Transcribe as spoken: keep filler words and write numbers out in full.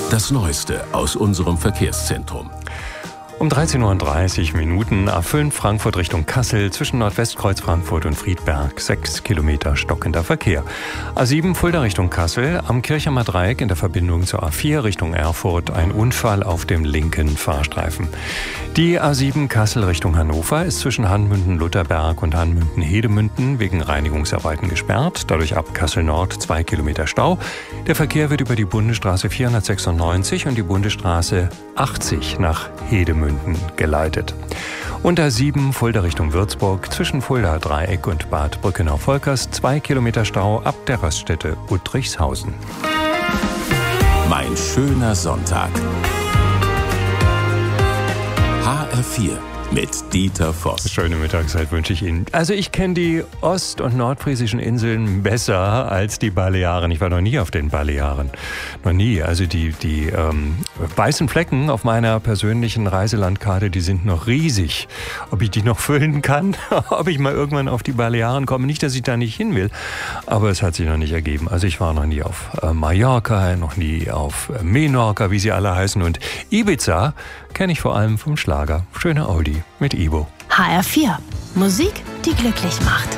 Das Neueste aus unserem Verkehrszentrum. Um dreizehn Uhr dreißig Minuten A fünf Frankfurt Richtung Kassel zwischen Nordwestkreuz Frankfurt und Friedberg. Sechs Kilometer stockender Verkehr. A sieben Fulda Richtung Kassel am Kirchheimer Dreieck in der Verbindung zur A vier Richtung Erfurt ein Unfall auf dem linken Fahrstreifen. Die A sieben Kassel Richtung Hannover ist zwischen Hanmünden-Lutherberg und Hanmünden-Hedemünden wegen Reinigungsarbeiten gesperrt. Dadurch ab Kassel Nord zwei Kilometer Stau. Der Verkehr wird über die Bundesstraße vierhundertsechsundneunzig und die Bundesstraße achtzig nach Hedemünden geleitet. Und A sieben Fulda Richtung Würzburg zwischen Fulda Dreieck und Bad Brückenau-Volkers zwei Kilometer Stau ab der Raststätte Uttrichshausen. Mein schöner Sonntag. H R vier mit Dieter Voss. Schöne Mittagszeit wünsche ich Ihnen. Also ich kenne die ost- und nordfriesischen Inseln besser als die Balearen. Ich war noch nie auf den Balearen. Noch nie. Also die, die ähm, weißen Flecken auf meiner persönlichen Reiselandkarte, die sind noch riesig. Ob ich die noch füllen kann, ob ich mal irgendwann auf die Balearen komme. Nicht, dass ich da nicht hin will, aber es hat sich noch nicht ergeben. Also ich war noch nie auf äh, Mallorca, noch nie auf äh, Menorca, wie sie alle heißen. Und Ibiza kenne ich vor allem vom Schlager. Schöne Audi mit Ibo. H R vier. Musik, die glücklich macht.